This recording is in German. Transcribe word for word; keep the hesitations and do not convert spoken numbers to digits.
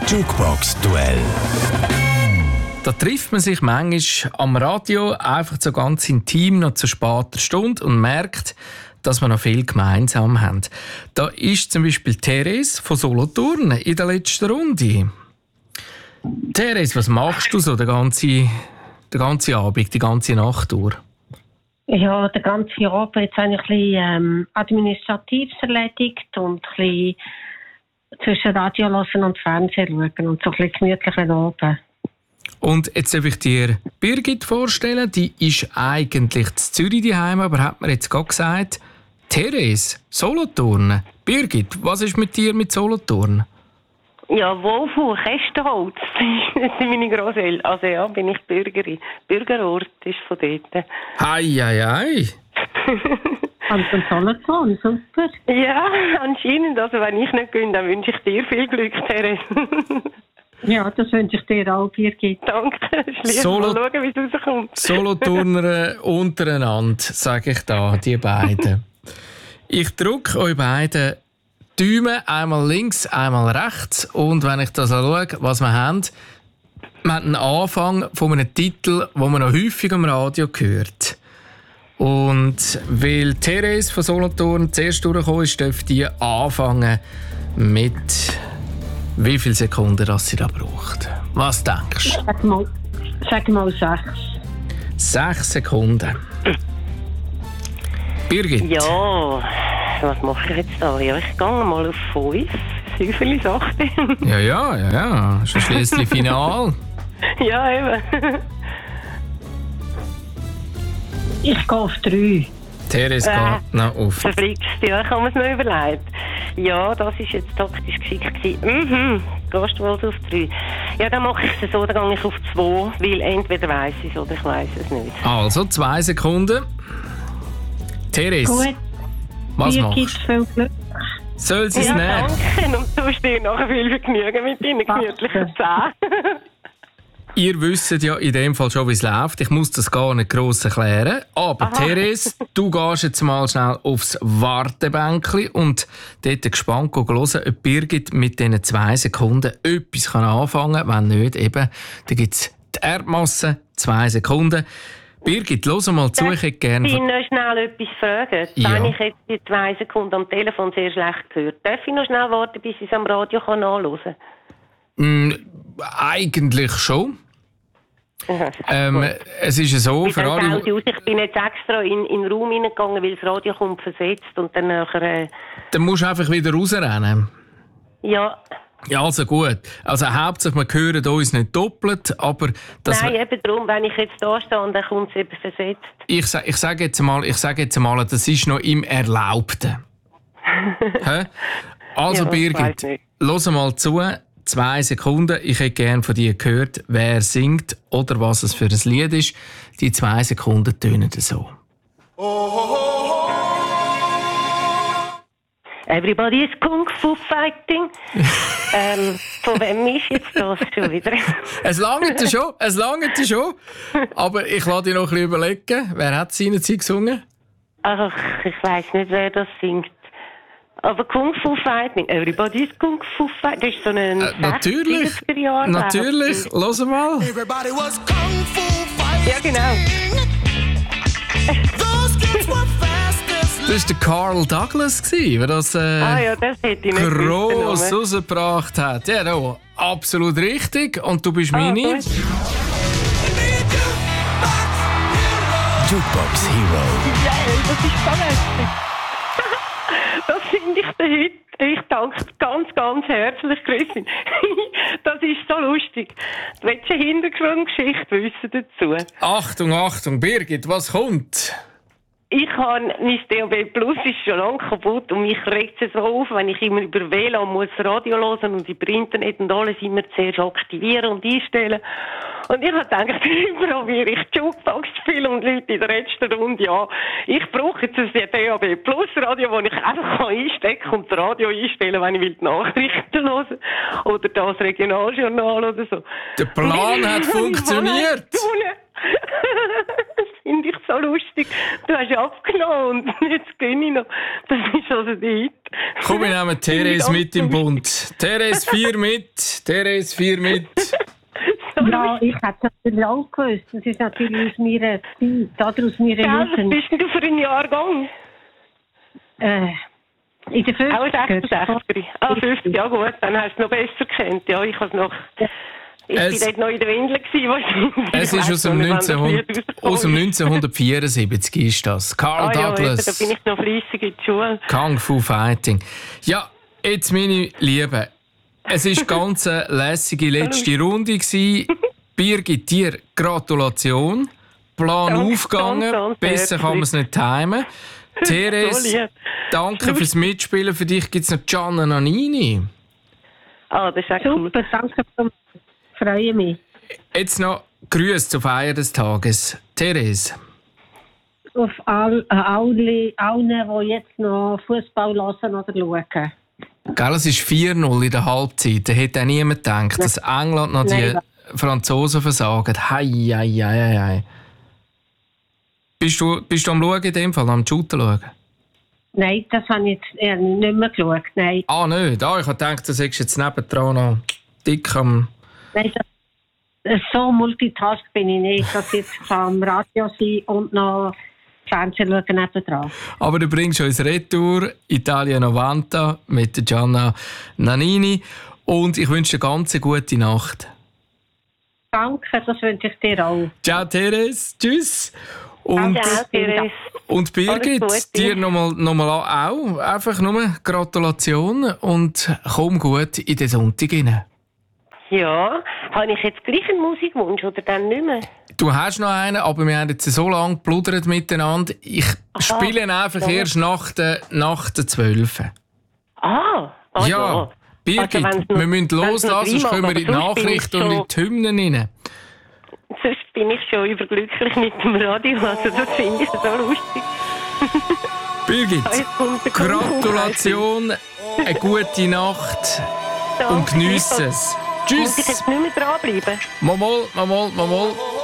Jukebox-Duell. Da trifft man sich manchmal am Radio einfach so ganz intim noch zu später Stunde und merkt, dass wir noch viel gemeinsam haben. Da ist zum Beispiel Therese von Solothurn in der letzten Runde. Therese, was machst du so den ganzen, den ganzen Abend, die ganze Nacht durch? Ja, den ganzen Abend jetzt habe ich ein bisschen ähm, Administratives erledigt und ein bisschen zwischen Radio hören und Fernsehen schauen und so ein bisschen gemütlichen Abend. Und jetzt darf ich dir Birgit vorstellen, die ist eigentlich in Zürich daheim, aber hat mir jetzt gerade gesagt, Therese, Solothurn. Birgit, was ist mit dir mit Solothurn? Ja, Wolfu, Kästenholz, das sind meine Grosseltern. Also ja, bin ich Bürgerin. Bürgerort ist von dort. Hei, hei, hei. Anton Solothurn, super. Ja, anscheinend. Also wenn ich nicht gewinne, dann wünsche ich dir viel Glück, Therese. Ja, das wünsche ich dir auch, Birgit. Danke. Schließ Solo- mal schauen, wie es rauskommt. Solothurner untereinander, sage ich da, die beiden. Ich drücke euch beiden Daumen, einmal links, einmal rechts. Und wenn ich das schaue, was wir haben, wir haben einen Anfang von einem Titel, den man noch häufig am Radio hört. Und weil Therese von Solothurn zuerst durchgekommen ist, dürfte die anfangen mit wie viele Sekunden das sie da braucht. Was denkst du? Sag mal, sag mal sechs. Sechs Sekunden. Birgit? Ja, was mache ich jetzt da? Ja, ich gehe mal auf fünf. Häufeli Sachen. Ja, ja, ja, ja. Schon schliesslich Final. Ja, eben. Ich gehe auf drei. Therese Äh, geht noch auf. Verflixt, ja, ich habe mir es noch überlegt. Ja, das war jetzt taktisch geschickt gewesen. Mhm, gehst du wohl auf drei? Ja, dann mache ich es so, dann gehe ich auf zwei, weil entweder weiss ich es oder ich weiss es nicht. Also, zwei Sekunden. Therese, Gut. was Birgit, machst du? viel Glück. Soll sie es Ja, nehmen? danke. Und du stehst nachher viel Vergnügen mit deinen gemütlichen Zähnen. Ihr wisst ja in dem Fall schon, wie es läuft. Ich muss das gar nicht gross erklären. Aber Aha. Therese, du gehst jetzt mal schnell aufs Wartebänkchen und dort gespannt hören, ob Birgit mit diesen zwei Sekunden etwas anfangen kann. Wenn nicht, eben, dann gibt es die Erdmasse, zwei Sekunden. Birgit, hör mal zu, ich hätte gerne... Ich will noch schnell etwas fragen. Ja. Wenn ich jetzt die zwei Sekunden am Telefon sehr schlecht höre, darf ich noch schnell warten, bis ich es am Radio kann nachhören Mm, eigentlich schon. kann? Ähm, es ist ja so, Wie für dann alle... fällt aus, ich bin jetzt extra in, in den Raum hineingegangen, weil das Radio kommt versetzt und dann nachher... Äh, Dann musst du einfach wieder rausrennen. ja, Ja, also gut. Also hauptsächlich, wir hören uns nicht doppelt, aber... Das nein, eben darum, wenn ich jetzt da stehe und dann kommt es eben versetzt. Ich, sa- ich sage jetzt mal, ich sage jetzt mal, das ist noch im Erlaubten. Hä? Also Ja, Birgit, weiss nicht. hör mal zu. Zwei Sekunden. Ich hätte gerne von dir gehört, wer singt oder was es für ein Lied ist. Die zwei Sekunden tönen so. Everybody is Kung Fu Fighting. ähm, von wem ist jetzt das schon wieder? Es langt schon, es langt schon. Aber ich lasse dich noch ein bisschen überlegen. Wer hat seinerzeit gesungen? Ach, ich weiss nicht, wer das singt. Aber Kung Fu Fighting, Everybody is Kung Fu Fighting, das ist so ein Äh, natürlich, sechziger Jahre natürlich. Hör mal. Everybody was kung fu fighting. Ja, genau. Those kids were fast as Das war der Carl Douglas, der das äh, Ah ja, das hätte ich nicht gross gewusst, den Namen. rausgebracht hat. Ja, no, absolut richtig. Und du bist Ah, meine? gut. Jukebox Hero. Ja, das ist so lustig. Das finde ich heute. Ich danke ganz, ganz herzlich, Christine. Das ist so lustig. Du willst eine Hintergrundgeschichte wissen dazu? Achtung, Achtung, Birgit, was kommt? Ich habe, mein D A B Plus ist schon lange kaputt und mich regt es so auf, wenn ich immer über W L A N muss Radio hören und über Internet und alles immer zuerst aktivieren und einstellen. Und ich habe gedacht, probiere ich Jukebox zu spielen und Leute in der letzten Runde, ja, ich brauche jetzt ein D A B Plus Radio, wo ich einfach einstecken kann und das Radio einstellen, wenn ich will die Nachrichten hören oder das Regionaljournal oder so. Der Plan hat funktioniert. finde ich so lustig. Du hast abgenommen und jetzt gehe ich noch. Das ist also der Hit. Komm, wir nehmen Therese mit im Bund. Therese, vier mit. Therese, vier mit. Ja, ich hätte es natürlich auch gewusst. Das ist natürlich aus meiner Zeit, oder aus meiner Ja, was Jugend. bist denn du für ein Jahrgang? Äh, in der fünfziger. Auch sechsundsechzig. Ah, fünfzig, ja gut, dann hast du es noch besser gekannt. Ja, ich habe noch... Ich Es- war dort noch in der Windel gewesen, wahrscheinlich. Es Ich ist weiss aus dem, noch nicht, wann das neunzehnhundert, Lied rausgekommen aus dem ist. neunzehnhundertvierundsiebzig ist das. Carl Ah ja, eben, Douglas. da bin ich noch fleissig in die Schule. Kung Fu Fighting. Ja, jetzt meine Lieben. Es war ganz eine lässige letzte Runde gewesen. Birgit, dir Gratulation. Plan Danke, aufgegangen. ganz, ganz Besser kann man es nicht timen. So Therese, lieb. danke fürs Mitspielen. Für dich gibt es noch Gianna Nannini. Ah, das ist auch cool. Super, danke. Ich freue mich. Jetzt noch Grüße zur Feier des Tages. Therese. Auf all, äh, alle, allen, die jetzt noch Fußball hören oder schauen. Gell, es ist vier null in der Halbzeit. Da hätte auch niemand gedacht, dass England noch die Nein. Franzosen versagen. Hei, hei, hei, hei. Bist du, bist du am Schauen in dem Fall, am Shooten schauen? Nein, das habe ich jetzt eher nicht mehr geschaut. Nein, Ah, nicht. Ah, ich habe gedacht, du sagst jetzt nebendran noch dick am... nein das, das- so multitask bin ich nicht, dass ich jetzt am Radio sein und noch Fernsehen schauen nebendran. Aber du bringst uns Retour Italia novanta mit der Gianna Nannini. Und ich wünsche dir eine ganz gute Nacht. Danke, das wünsche ich dir auch. Ciao, Therese. Tschüss. Und, Ciao, Therese. und Birgit, Alles Gute. dir nochmal noch mal auch. Einfach nur Gratulation und komm gut in den Sonntag rein. Ja, habe ich jetzt gleich einen Musikwunsch oder dann nicht mehr? Du hast noch einen, aber wir haben jetzt so lange gepludert miteinander. Ich spiele ihn einfach ja. erst nach der, nach der zwölf. Ah, ah Ja, Birgit, Also, wenn's noch- wir müssen wenn's noch loslassen, sonst drei kommen wir mag, in die aber sonst bin ich Nachrichten und in schon- die Hymnen rein. Sonst bin ich schon überglücklich mit dem Radio. Also das finde ich so lustig. Birgit, Jetzt kommt der Gratulation, eine gute Nacht und geniesse es. Muss ich Tschüss! jetzt nicht mehr dranbleiben? Mal, mal, mal, mal, mal.